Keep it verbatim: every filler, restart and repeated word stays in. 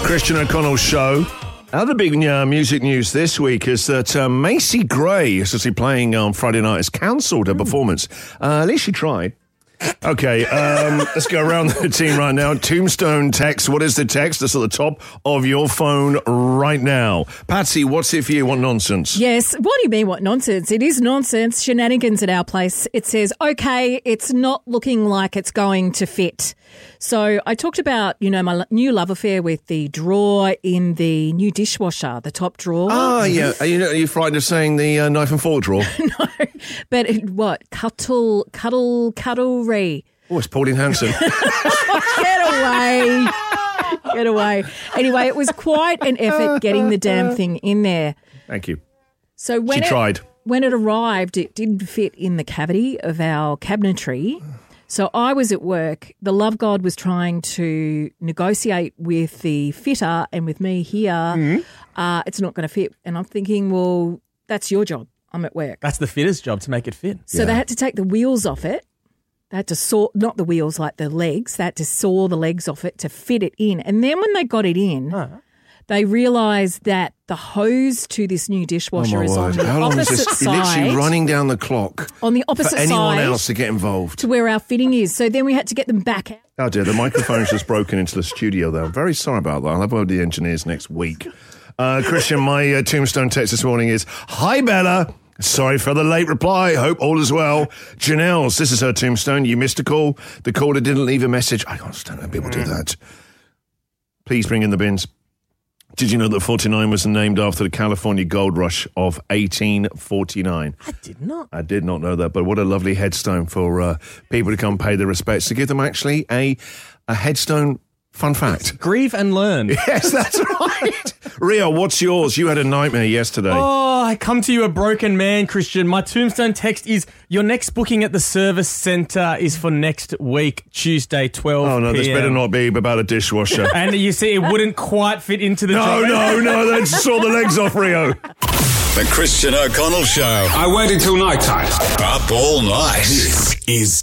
Christian O'Connell Show. Other big uh, music news this week is that uh, Macy Gray is actually playing on Friday night. Has cancelled her performance. Uh, at least she tried. Okay, um, let's go around the team right now. Tombstone text. What is the text that's at the top of your phone right now? Patsy, what's it for you? What nonsense? Yes. What do you mean, what nonsense? It is nonsense. Shenanigans at our place. It says, okay, it's not looking like it's going to fit. So I talked about, you know, my new love affair with the drawer in the new dishwasher, the top drawer. Ah, yeah. Are you, are you frightened of saying the uh, knife and fork drawer? No, but it, what? Cuddle, cuddle, cuddlery. Oh, it's Pauline Hanson. Get away. Get away. Anyway, it was quite an effort getting the damn thing in there. Thank you. So when she it, tried. When it arrived, it didn't fit in the cavity of our cabinetry. So I was at work. The love god was trying to negotiate with the fitter and with me here. Mm-hmm. Uh, it's not going to fit. And I'm thinking, well, that's your job. I'm at work. That's the fitter's job to make it fit. So yeah. They had to take the wheels off it. They had to saw, not the wheels, like the legs. They had to saw the legs off it to fit it in. And then when they got it in, huh. they realised that the hose to this new dishwasher oh is word. on the How long opposite is this? side. You're literally running down the clock on the opposite for anyone side else to get involved. to where our fitting is. So then we had to get them back out. Oh dear, the microphone's just broken into the studio there. I'm very sorry about that. I'll have one of the engineers next week. Uh, Christian, my uh, tombstone text this morning is, hi Bella. Sorry for the late reply. Hope all is well. Janelle's, this is her tombstone. You missed a call. The caller didn't leave a message. I can't stand when people do that. Please bring in the bins. Did you know that forty-nine was named after the California gold rush of eighteen forty-nine? I did not. I did not know that, but what a lovely headstone for uh, people to come pay their respects, to give them actually a, a headstone fun fact. Grieve and learn. Yes, that's right. Rio, what's yours? You had a nightmare yesterday. Oh, I come to you a broken man, Christian. My tombstone text is, your next booking at the service centre is for next week, Tuesday, twelve p.m. Oh, no, this better not be about a dishwasher. And you see, it wouldn't quite fit into the... No, job. no, no, they saw the legs off, Rio. The Christian O'Connell Show. I waited till night time. Up all night. This is